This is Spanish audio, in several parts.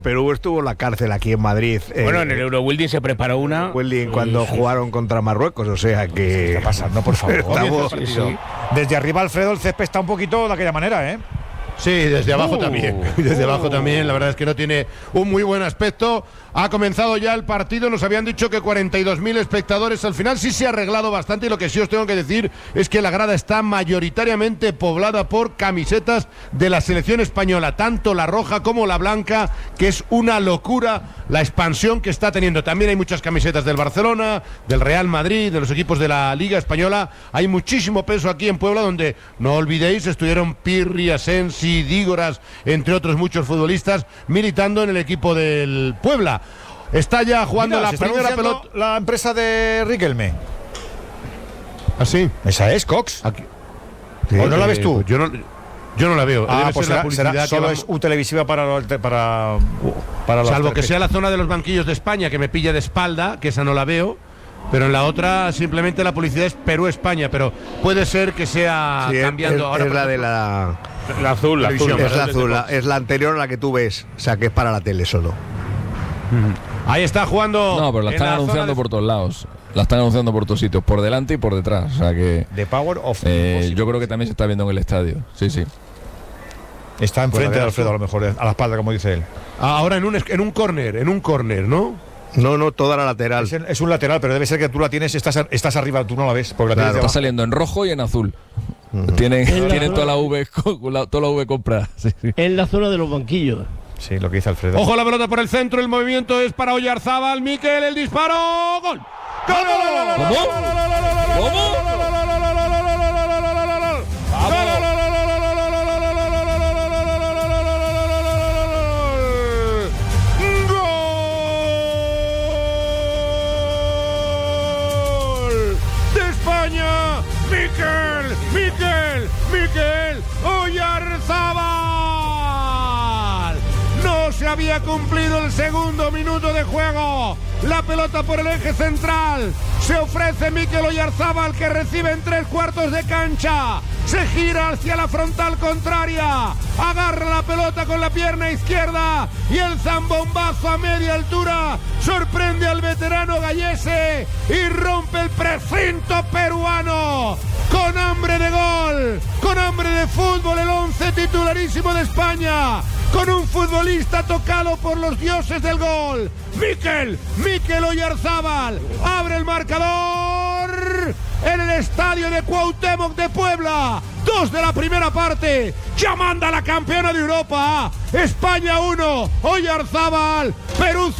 Perú estuvo en la cárcel aquí en Madrid. Bueno, en el Eurowilding se preparó una. Cuando jugaron contra Marruecos, o sea que. ¿Qué está pasando, por favor? Sí. Desde arriba, Alfredo, el césped está un poquito de aquella manera, ¿eh? Sí, desde abajo también. Desde abajo también, la verdad es que no tiene un muy buen aspecto. Ha comenzado ya el partido, nos habían dicho que 42.000 espectadores. Al final sí se ha arreglado bastante y lo que sí os tengo que decir es que la grada está mayoritariamente poblada por camisetas de la selección española, tanto la roja como la blanca, que es una locura la expansión que está teniendo. También hay muchas camisetas del Barcelona, del Real Madrid, de los equipos de la Liga Española. Hay muchísimo peso aquí en Puebla, donde, no olvidéis, estuvieron Pirri, Asensi, Dígoras, entre otros muchos futbolistas, militando en el equipo del Puebla. Está ya jugando la primera pelota. La empresa de Riquelme. ¿Ah, sí? Esa es, Cox. Aquí. ¿O no la ves tú? Yo no la veo. Debe pues ser la publicidad solo que es televisiva para salvo que sea la zona de los banquillos de España, que me pilla de espalda, que esa no la veo. Pero en la otra simplemente la publicidad es Perú-España, pero puede ser que sea cambiando ahora. Es la de la azul, es la azul, es la anterior a la que tú ves, o sea que es para la tele solo. Ahí está jugando. No, pero la están anunciando por todos lados. La están anunciando por todos sitios, por delante y por detrás. O sea que. The Power of. Yo creo que también se está viendo en el estadio. Sí, sí. Está enfrente de Alfredo, a lo mejor, a la espalda, como dice él. Ahora en un córner, ¿no? No, toda la lateral. Es un lateral, pero debe ser que tú la tienes, estás arriba, tú no la ves. Porque Está saliendo en rojo y en azul. Tienen toda la V comprada. Sí, sí. En la zona de los banquillos. Sí, lo que dice Alfredo. Ojo la pelota por el centro, el movimiento es para Oyarzábal, Mikel, el disparo, ¡gol! España, Mikel Oyarzábal. No se había cumplido el segundo minuto de juego. La pelota por el eje central. Se ofrece Mikel Oyarzábal, que recibe en 3/4 de cancha. Se gira hacia la frontal contraria. Agarra la pelota con la pierna izquierda. Y el zambombazo a media altura sorprende al veterano Gallese y rompe el precinto peruano. Con hambre de gol, con hambre de fútbol, el 11 titularísimo de España. Con un futbolista tocado por los dioses del gol. Mikel Oyarzábal abre el marcador en el estadio de Cuauhtémoc de Puebla. 2 de la primera parte. Ya manda la campeona de Europa. España 1, Oyarzábal, Perú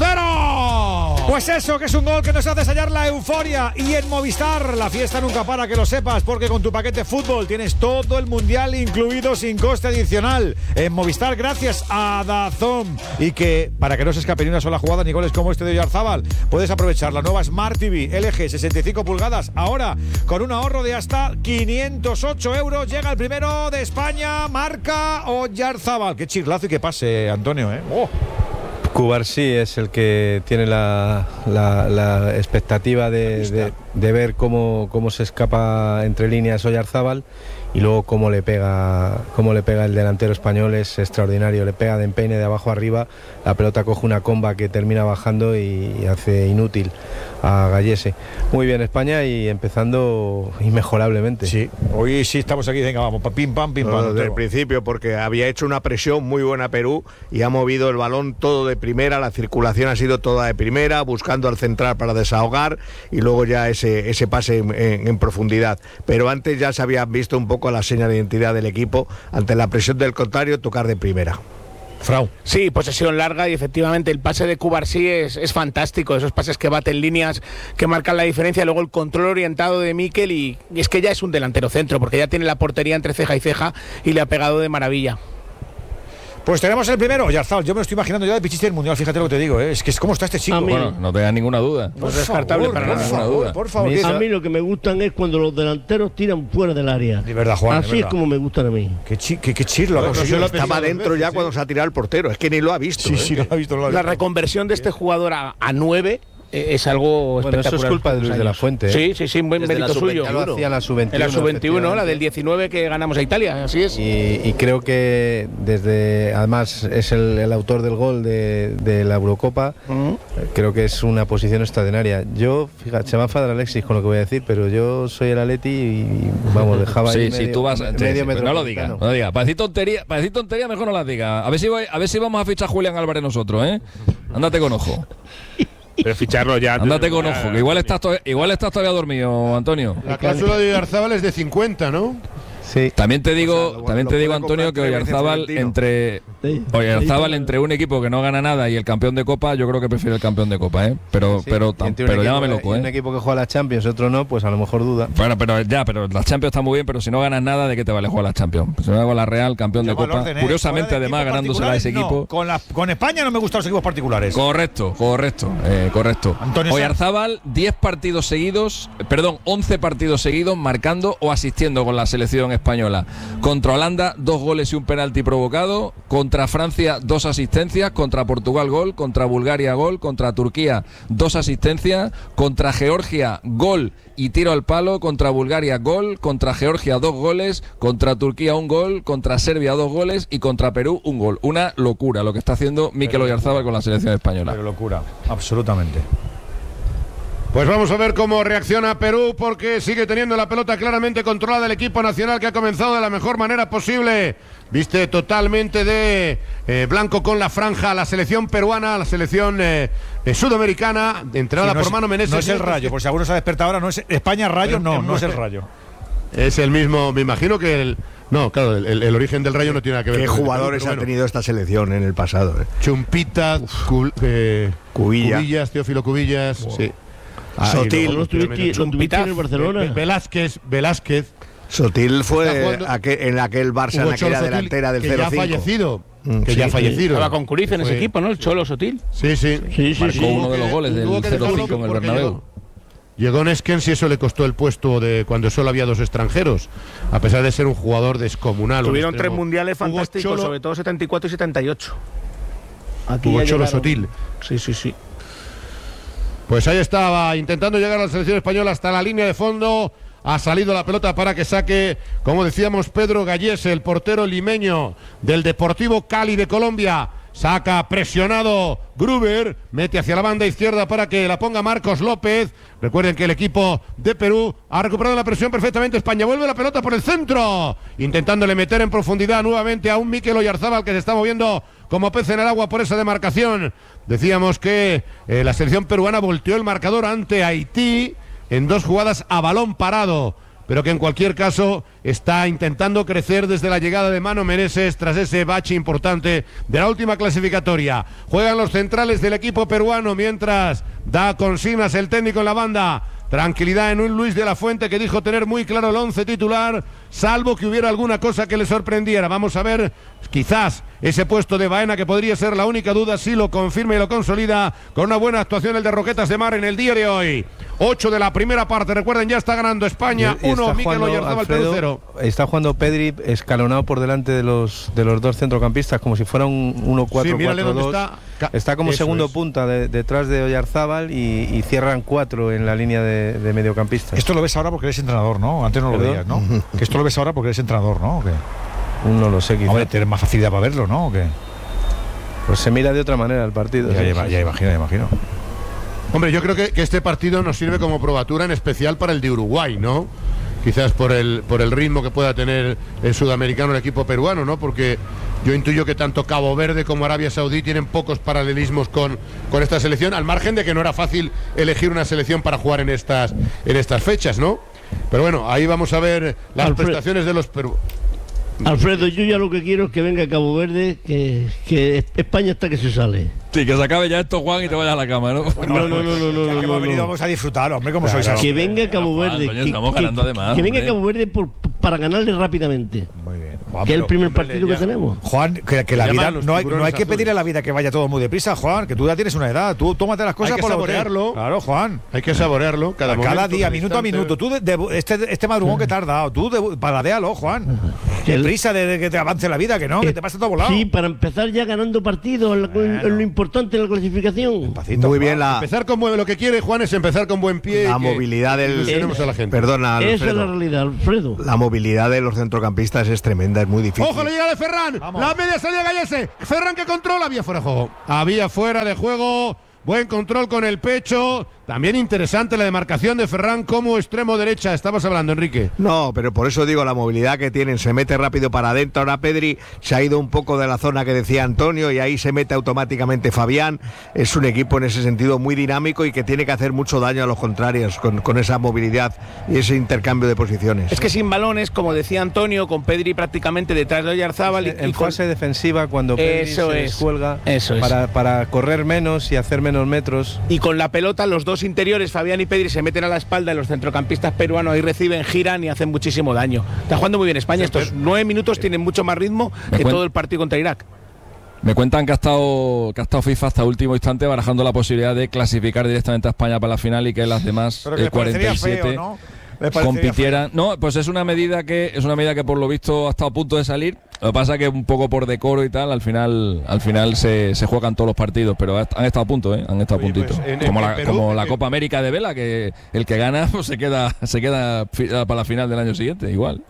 0. Pues eso, que es un gol que nos hace sellar la euforia. Y en Movistar la fiesta nunca para, que lo sepas, porque con tu paquete fútbol tienes todo el mundial incluido sin coste adicional. En Movistar, gracias a DAZN. Y que, para que no se escape ni una sola jugada ni goles como este de Oyarzábal, puedes aprovechar la nueva Smart TV LG 65 pulgadas. Ahora, con un ahorro de hasta 508 euros, llega el primero de España, marca Oyarzábal. Qué chirlazo y qué pase, Antonio, ¿eh? ¡Oh! Cubarsí es el que tiene la expectativa de ver cómo se escapa entre líneas Oyarzábal, y luego cómo le pega el delantero español. Es extraordinario, le pega de empeine de abajo arriba, la pelota coge una comba que termina bajando y hace inútil a Gallese. Muy bien España, y empezando inmejorablemente. Sí, hoy sí estamos aquí, venga, vamos, pim pam. Desde el principio, porque había hecho una presión muy buena Perú y ha movido el balón todo de primera, la circulación ha sido toda de primera, buscando al central para desahogar, y luego ya ese pase en profundidad. Pero antes ya se habían visto un poco la seña de identidad del equipo, ante la presión del contrario, tocar de primera. Frau. Sí, posesión larga, y efectivamente el pase de Cubarsí es fantástico. Esos pases que baten líneas, que marcan la diferencia. Luego el control orientado de Mikel, y es que ya es un delantero centro, porque ya tiene la portería entre ceja y ceja y le ha pegado de maravilla. Pues tenemos el primero, Oyarzábal. Yo me lo estoy imaginando ya de pichiste del Mundial, fíjate lo que te digo, ¿eh? Es que es como está este chico. Bueno, no tengas ninguna duda. No es descartable para nada. Por favor. A mí lo que me gustan es cuando los delanteros tiran fuera del área. De verdad, Juan. Así es como me gustan a mí. Qué chirlo. Estaba dentro ya cuando se ha tirado el portero. Es que ni lo ha visto. Sí, lo ha visto. La reconversión de este jugador a 9 es algo espectacular. Eso es culpa de Luis de la Fuente. Sí, buen Desde mérito suyo. Ya lo hacía la sub-21. En la sub-21, la del 19 que ganamos a Italia, así es. Y creo que además es el autor del gol de la Eurocopa. Creo que es una posición extraordinaria. Yo, fíjate, se va a enfadar Alexis con lo que voy a decir, pero yo soy el Atleti y vamos, dejaba ahí Sí, tú vas medio metro. No lo digas, no lo digas. Para decir tontería, mejor no las digas. A ver si vamos a fichar a Julián Álvarez nosotros, ¿eh? Ándate con ojo. Pero ficharlo ya. Ándate con ojo, que igual estás todavía dormido, Antonio. La cláusula de Oyarzábal es de 50, ¿no? Sí. También te digo, Antonio, que Oyarzábal entre un equipo que no gana nada y el campeón de Copa, yo creo que prefiere el campeón de Copa, ¿eh? Pero llámame loco, ¿eh? Un equipo que juega la Champions, otro no, pues a lo mejor duda. Bueno, pero la Champions está muy bien, pero si no ganas nada, ¿de qué te vale jugar la Champions? Si no hago la Real, campeón de Copa. Curiosamente, además, ganándosela a ese equipo. Con España no me gustan los equipos particulares. Correcto. Oyarzábal, 11 partidos seguidos marcando o asistiendo con la selección española. Contra Holanda, 2 goles y un penalti provocado. Contra Francia, 2 asistencias. Contra Portugal, gol. Contra Bulgaria, gol. Contra Turquía, 2 asistencias. Contra Georgia, gol y tiro al palo. Contra Bulgaria, gol. Contra Georgia, 2 goles. Contra Turquía, 1 gol. Contra Serbia, 2 goles. Y contra Perú, 1 gol. Una locura lo que está haciendo Mikel Oyarzábal con la selección española. Pero locura, absolutamente. Pues vamos a ver cómo reacciona Perú, porque sigue teniendo la pelota claramente controlada el equipo nacional, que ha comenzado de la mejor manera posible. Viste totalmente de blanco con la franja la selección peruana, la selección sudamericana, entrenada por Mano Menezes. No es el Rayo, por si alguno se ha despertado ahora, no es España Rayo, no es el Rayo. Es el mismo, me imagino que el origen del Rayo no tiene nada que ver. ¿Qué jugadores ha tenido esta selección en el pasado? Chumpita, Cubillas, Teófilo Cubillas, sí. Sotil, lo tuviste en el Barcelona. Velázquez. Sotil fue en aquel Barça, en aquella delantera del 0-5. Que ya ha fallecido. Estaba con Cruyff en ese equipo, ¿no? El Cholo Sotil. Sí. Marcó uno de los goles del 0-5 en el Bernabéu. Llegó Neskens y eso le costó el puesto de cuando solo había 2 extranjeros, a pesar de ser un jugador descomunal. Tuvieron 3 mundiales fantásticos, sobre todo 74 y 78. Hugo Cholo Sotil. Sí. Pues ahí estaba, intentando llegar a la selección española hasta la línea de fondo. Ha salido la pelota para que saque, como decíamos, Pedro Gallés, el portero limeño del Deportivo Cali de Colombia. Saca presionado Gruber, mete hacia la banda izquierda para que la ponga Marcos López. Recuerden que el equipo de Perú ha recuperado la presión perfectamente. España vuelve la pelota por el centro, intentándole meter en profundidad nuevamente a un Mikel Oyarzábal que se está moviendo como pez en el agua por esa demarcación. Decíamos que la selección peruana volteó el marcador ante Haití en 2 jugadas a balón parado, pero que en cualquier caso está intentando crecer desde la llegada de Mano Menezes tras ese bache importante de la última clasificatoria. Juegan los centrales del equipo peruano mientras da consignas el técnico en la banda. Tranquilidad en un Luis de la Fuente que dijo tener muy claro el 11 titular, salvo que hubiera alguna cosa que le sorprendiera. Vamos a ver, quizás ese puesto de Baena, que podría ser la única duda, si lo confirma y lo consolida con una buena actuación el de Roquetas de Mar en el día de hoy. 8 de la primera parte, recuerden, ya está ganando España 1, Mikel Oyarzábal, Perú 0. Está jugando Pedri escalonado por delante de los 2 centrocampistas, como si fuera un 1-4-4-2. Está como segundo punta detrás de Oyarzábal y cierran 4 en la línea de mediocampistas. Esto lo ves ahora porque eres entrenador, ¿no? Antes no lo veías, ¿no? Que esto lo ves ahora porque eres entrenador, ¿no? ¿O qué? No lo sé, quizás. Hombre, tienes más facilidad para verlo, ¿no? ¿O qué? Pues se mira de otra manera el partido. Ya imagino. Hombre, yo creo que este partido nos sirve como probatura, en especial para el de Uruguay, ¿no? Quizás por el ritmo que pueda tener el sudamericano, el equipo peruano, ¿no? Porque yo intuyo que tanto Cabo Verde como Arabia Saudí tienen pocos paralelismos con esta selección, al margen de que no era fácil elegir una selección para jugar en estas fechas, ¿no? Pero bueno, ahí vamos a ver las prestaciones de los peruanos. Alfredo, yo ya lo que quiero es que venga Cabo Verde, que España está que se sale. Sí, que se acabe ya esto, Juan, y te vayas a la cama, ¿no? No. Hemos venido, vamos a disfrutar, hombre, como sois así. Que venga Cabo Verde. Que venga Cabo Verde para ganarle rápidamente. Muy bien. Juan, que es el primer partido que tenemos. Juan, que la vida no hay que pedirle a la vida que vaya todo muy deprisa, Juan, que tú ya tienes una edad. Tú tómate las cosas por saborearlo. Claro, Juan. Hay que saborearlo cada día, minuto a minuto. Tú este madrugón que te has dado, tú paladéalo, Juan. Qué prisa de que te avance la vida, que no, que te pasa todo volado. Sí, para empezar ya ganando partidos, lo importante de la clasificación. Muy bien Empezar con lo que quiere Juan es empezar con buen pie. La movilidad del... a la gente. Perdona, Alfredo. Esa es la realidad, Alfredo. La movilidad de los centrocampistas es tremenda, es muy difícil. ¡Ojo, le llega de Ferran! Vamos. La media salida Gallese. Ferran que controla. Había fuera de juego. Había fuera de juego. Buen control con el pecho. También interesante la demarcación de Ferran como extremo derecha. Estabas hablando, Enrique. No, pero por eso digo la movilidad que tienen. Se mete rápido para adentro. Ahora Pedri se ha ido un poco de la zona que decía Antonio y ahí se mete automáticamente Fabián. Es un equipo en ese sentido muy dinámico y que tiene que hacer mucho daño a los contrarios con esa movilidad y ese intercambio de posiciones. Es que sin balones, como decía Antonio, con Pedri prácticamente detrás de Oyarzábal. En fase defensiva, cuando Pedri se descuelga para correr menos y hacer menos metros. Y con la pelota, los dos interiores, Fabián y Pedri, se meten a la espalda y los centrocampistas peruanos ahí reciben, giran y hacen muchísimo daño. Está jugando muy bien España. Estos 9 minutos tienen mucho más ritmo que todo el partido contra Irak. Me cuentan que ha estado FIFA hasta último instante barajando la posibilidad de clasificar directamente a España para la final y que las demás 47 feo, ¿no? compitieran. No, pues es una medida que por lo visto ha estado a punto de salir. Lo que pasa que un poco por decoro y tal, al final se juegan todos los partidos, pero han estado a punto, han estado a puntito. Pues como la Copa América de vela, que el que gana pues se queda para la final del año siguiente, igual.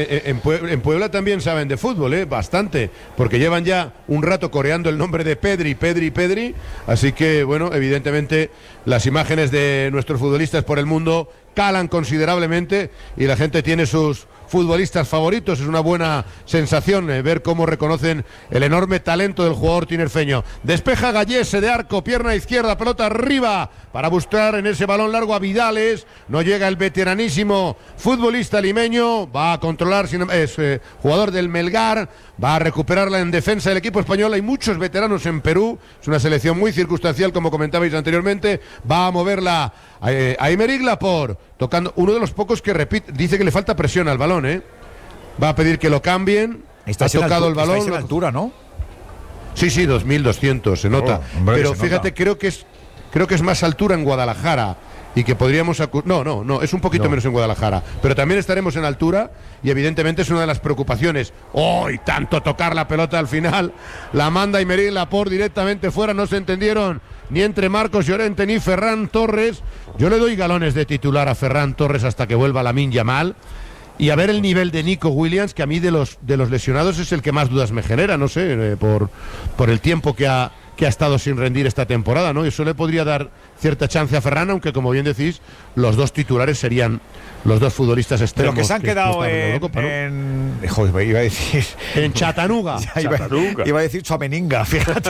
En Puebla también saben de fútbol, bastante, porque llevan ya un rato coreando el nombre de Pedri, así que bueno, evidentemente las imágenes de nuestros futbolistas por el mundo calan considerablemente y la gente tiene sus futbolistas favoritos. Es una buena sensación ver cómo reconocen el enorme talento del jugador tinerfeño. Despeja Gallese de arco, pierna izquierda, pelota arriba para buscar en ese balón largo a Vidales. No llega el veteranísimo futbolista limeño, va a controlar, es jugador del Melgar, va a recuperarla en defensa del equipo español. Hay muchos veteranos en Perú, es una selección muy circunstancial, como comentabais anteriormente. Va a moverla a Aymeric Laporte, tocando, uno de los pocos que repite, dice que le falta presión al balón, va a pedir que lo cambien. Ha tocado el balón. Estáis en altura, ¿no? Sí, 2200, se nota. Pero fíjate, creo que es más altura en Guadalajara y que podríamos no, es un poquito menos en Guadalajara, pero también estaremos en altura y evidentemente es una de las preocupaciones. ¡Oh! Y tanto tocar la pelota al final, la manda Aymeric Laporte directamente fuera. No se entendieron ni entre Marcos Llorente ni Ferran Torres. Yo le doy galones de titular a Ferran Torres hasta que vuelva Lamine Yamal. Y a ver el nivel de Nico Williams, que a mí de los lesionados es el que más dudas me genera, no sé, por el tiempo que ha estado sin rendir esta temporada, ¿no? Eso le podría dar cierta chance a Ferran, aunque como bien decís, los dos titulares serían los dos futbolistas extremos. Pero que se han quedado iba a decir en Chattanooga. Iba a decir Chameninga, fíjate.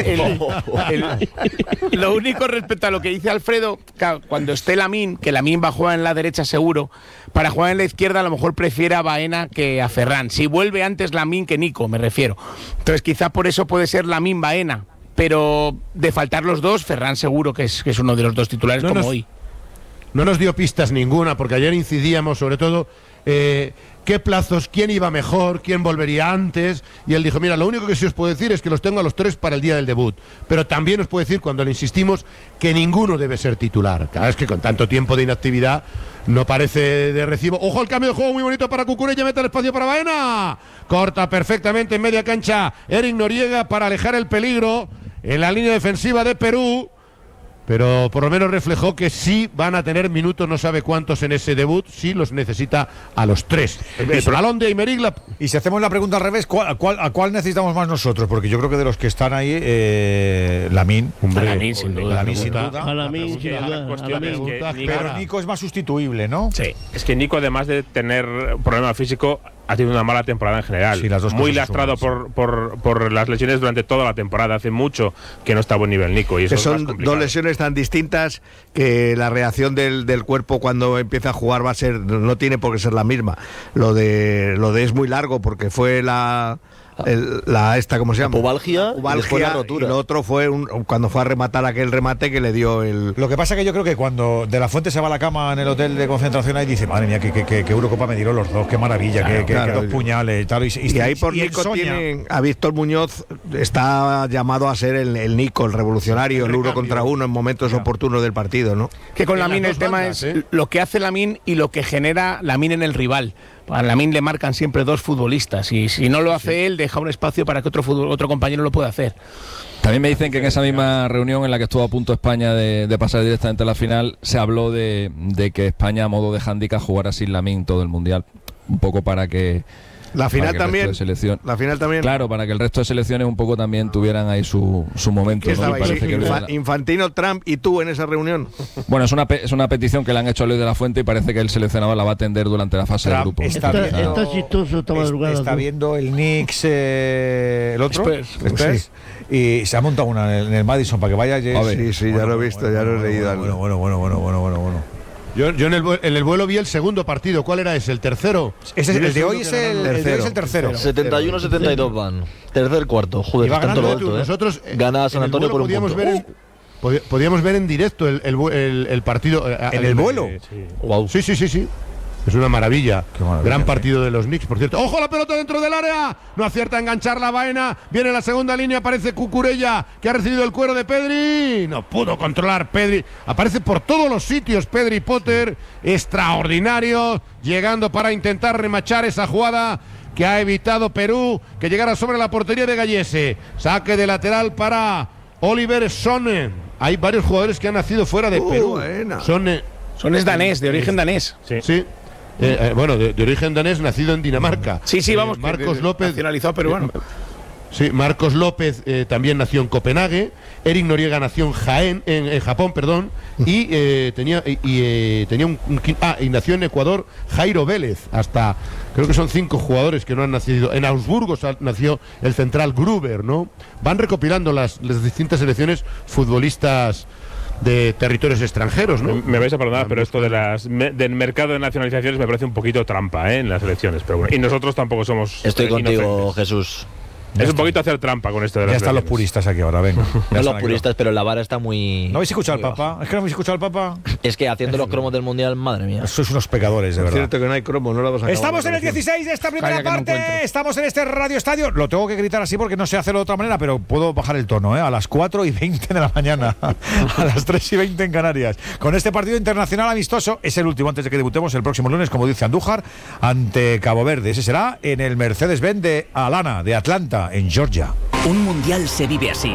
Lo único respecto a lo que dice Alfredo, cuando esté Lamine, que Lamine va a jugar en la derecha seguro, para jugar en la izquierda a lo mejor prefiere a Baena que a Ferran. Si vuelve antes Lamine que Nico, me refiero. Entonces quizá por eso puede ser Lamine Baena. Pero de faltar los dos, Ferran seguro que es uno de los dos titulares hoy. No nos dio pistas ninguna, porque ayer incidíamos sobre todo qué plazos, quién iba mejor, quién volvería antes, y él dijo, mira, lo único que sí os puedo decir es que los tengo a los tres para el día del debut, pero también os puedo decir, cuando le insistimos, que ninguno debe ser titular. Claro, es que con tanto tiempo de inactividad no parece de recibo. ¡Ojo al cambio de juego muy bonito para Cucurella! Mete el espacio para Baena, corta perfectamente en media cancha Eric Noriega para alejar el peligro en la línea defensiva de Perú. Pero por lo menos reflejó que sí van a tener minutos, no sabe cuántos en ese debut, sí los necesita a los tres. El balón de Aymeric Laporte. Y si hacemos la pregunta al revés, ¿a cuál necesitamos más nosotros? Porque yo creo que de los que están ahí, Lamine. Lamine, sin duda. Pero Nico es más sustituible, ¿no? Sí. Es que Nico, además de tener un problema físico, ha tenido una mala temporada en general. Sí, las dos muy lastrado por las lesiones durante toda la temporada. Hace mucho que no está a buen nivel Nico. Y eso son dos lesiones tan distintas que la reacción del cuerpo cuando empieza a jugar no tiene por qué ser la misma. Lo de es muy largo porque fue ¿cómo se llama? Pubalgia y después la rotura. Y lo otro fue cuando fue a rematar aquel remate que le dio Lo que pasa es que yo creo que cuando De la Fuente se va a la cama en el hotel de concentración ahí dice, madre mía, que Eurocopa me tiró los dos, qué maravilla, que dos puñales y tal. Y ahí por Nico a Víctor Muñoz está llamado a ser el Nico, el revolucionario, el 1 contra 1 en momentos oportunos del partido, ¿no? Que con Lamine el tema es lo que hace Lamine y lo que genera Lamine en el rival. A Lamine le marcan siempre 2 futbolistas y si no lo hace él, deja un espacio para que otro compañero lo pueda hacer. También me dicen que en esa misma reunión en la que estuvo a punto España de pasar directamente a la final, se habló de que España, a modo de hándicap, jugara sin Lamine todo el Mundial. Un poco para que... La final también. La final también. Claro, para que el resto de selecciones un poco también tuvieran ahí su momento, ¿no? Infantino, Trump y tú en esa reunión. Bueno, es una petición que le han hecho a Luis de la Fuente y parece que el seleccionador la va a atender durante la fase de grupo. Está chistoso esta madrugada. Está viendo el Knicks, el otro, Spurs. Y se ha montado una en el Madison para que vaya. Sí, ya lo he visto, ya lo he leído. Bueno. Yo en el vuelo vi el segundo partido. ¿Cuál era ese? ¿El tercero? El de hoy es el tercero. 71-72 van. Tercer cuarto. Joder, está todo lo alto, ¿eh? Nosotros gana San Antonio por un punto. Podíamos ver en directo el partido. ¿En el vuelo? Wow. Sí. Es una maravilla. Gran partido de los Knicks, por cierto. ¡Ojo, la pelota dentro del área! No acierta a enganchar la Baena. Viene la segunda línea, aparece Cucurella, que ha recibido el cuero de Pedri. No pudo controlar Pedri. Aparece por todos los sitios Pedri Potter. Extraordinario. Llegando para intentar remachar esa jugada que ha evitado Perú, que llegara sobre la portería de Gallese. Saque de lateral para Oliver Sonne. Hay varios jugadores que han nacido fuera de Perú. Sonne es danés, de origen danés. Sí. Bueno, de origen danés, nacido en Dinamarca. Sí, vamos. Marcos López, nacionalizado peruano. Sí, Marcos López también nació en Copenhague. Eric Noriega nació en Japón, perdón. Y nació en Ecuador Jairo Vélez. Hasta, creo que son 5 jugadores que no han nacido. En Augsburgo nació el central Gruber, ¿no? Van recopilando las distintas selecciones futbolistas de territorios extranjeros, ¿no? Me vais a perdonar, pero esto del mercado de nacionalizaciones me parece un poquito trampa, en las elecciones, pero bueno. Y nosotros tampoco somos Estoy contigo, inocentes. Jesús. Es un poquito hacer trampa con esto de las Ya están los elecciones. puristas aquí ahora, venga. No los puristas, pero la vara está muy... ¿No habéis escuchado al Papa? ¿Es que no habéis escuchado al Papa? Es que haciendo los cromos del Mundial, madre mía. Sois unos pecadores, de Es verdad. cierto que no hay cromo, no lo vas a acabar. Estamos en el 16 de esta primera parte. Estamos en este Radio Estadio. Lo tengo que gritar así porque no sé hacerlo de otra manera, pero puedo bajar el tono, ¿eh? A las 4:20 de la mañana. A las 3:20 en Canarias. Con este partido internacional amistoso, es el último antes de que debutemos el próximo lunes, como dice Andújar, ante Cabo Verde. Ese será en el Mercedes-Benz de Alana, de Atlanta, en Georgia. Un mundial se vive así.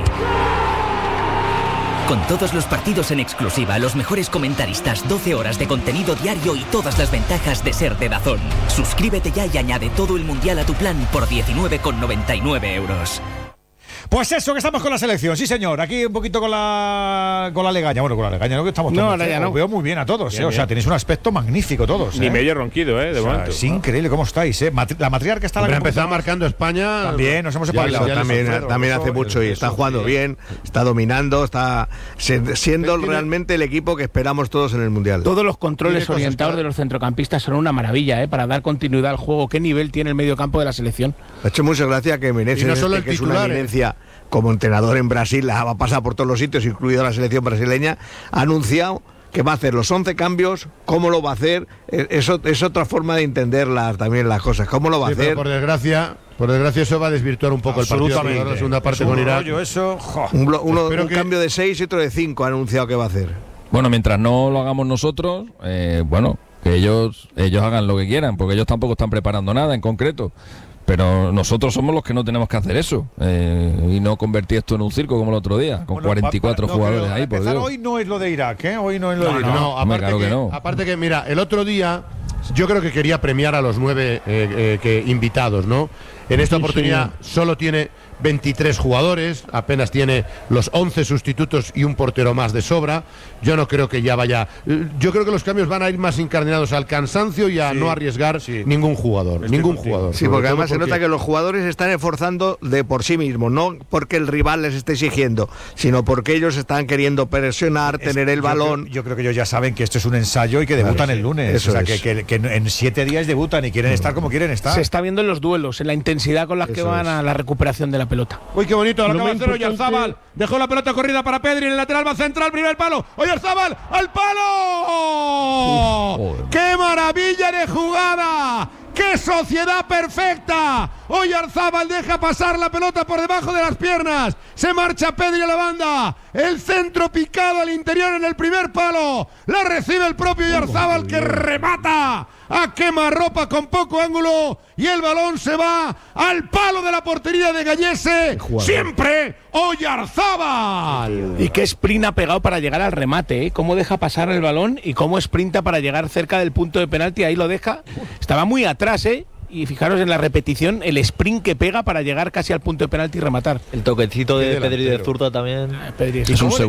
Con todos los partidos en exclusiva, los mejores comentaristas, 12 horas de contenido diario y todas las ventajas de ser de DAZN. Suscríbete ya y añade todo el mundial a tu plan por 19,99 euros. Pues eso, que estamos con la selección, sí señor. Aquí un poquito con la legaña. Bueno, con la legaña no, que estamos todos. No, ya no. Os veo muy bien a todos, bien, O sea, tenéis un aspecto magnífico todos. Ni medio ronquido, de momento. Es increíble cómo estáis, La matriarca está Pero empezado marcando España. También, nos hemos separado. También hace mucho y está jugando bien, está dominando, está siendo realmente el equipo que esperamos todos en el Mundial. Todos los controles orientados de los centrocampistas son una maravilla, para dar continuidad al juego. ¿Qué nivel tiene el mediocampo de la selección? Me ha hecho mucha gracia que Menezes, no solo el que es titular, una eminencia como entrenador en Brasil, la va a pasar por todos los sitios, incluido la selección brasileña, ha anunciado que va a hacer los 11 cambios, cómo lo va a hacer. Eso es otra forma de entender también las cosas, cómo lo va a hacer. Por desgracia eso va a desvirtuar un poco el partido. La segunda parte con Irak. Un cambio de 6 y otro de 5 ha anunciado que va a hacer. Bueno, mientras no lo hagamos nosotros, que ellos hagan lo que quieran, porque ellos tampoco están preparando nada en concreto. Pero nosotros somos los que no tenemos que hacer eso y no convertir esto en un circo como el otro día, con 44 jugadores ahí, por Dios. Hoy no es lo de Irak, Hoy no es lo de Irak. No, aparte que, mira, el otro día yo creo que quería premiar a los 9 invitados, ¿no? En esta oportunidad solo tiene 23 jugadores, apenas tiene los 11 sustitutos y un portero más de sobra. Yo no creo que ya vaya. Yo creo que los cambios van a ir más incardinados al cansancio y a no arriesgar ningún jugador. Sí, porque además se nota que los jugadores se están esforzando de por sí mismos, no porque el rival les esté exigiendo, sino porque ellos están queriendo presionar, tener el balón. Yo creo que ellos ya saben que esto es un ensayo y que debutan el lunes. Eso que en 7 días debutan y quieren estar como quieren estar. Se está viendo en los duelos, en la intensidad con la que van a la recuperación de la pelota. Uy, qué bonito, lo acaba de hacer Oyarzábal. Dejó la pelota corrida para Pedri en el lateral, va central, primer palo. Oyarzábal, ¡al palo! ¡Qué maravilla de jugada! ¡Qué sociedad perfecta! Oyarzábal deja pasar la pelota por debajo de las piernas. Se marcha Pedri a la banda. El centro picado al interior en el primer palo. La recibe el propio Oyarzábal, que remata a quemarropa con poco ángulo y el balón se va al palo de la portería de Gallese. Siempre Oyarzábal. Y qué sprint ha pegado para llegar al remate, ¿eh? Cómo deja pasar el balón y cómo sprinta para llegar cerca del punto de penalti. Ahí lo deja. Estaba muy atrás, ¿eh? Y fijaros en la repetición, el sprint que pega para llegar casi al punto de penalti y rematar. El toquecito de Pedri de zurda también. ¿Y